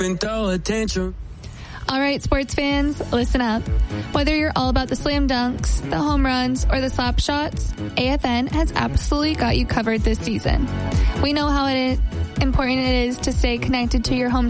and throw a tantrum. All right, sports fans, listen up. Whether you're all about the slam dunks, the home runs, or the slap shots, AFN has absolutely got you covered this season. We know how important it is to stay connected to your home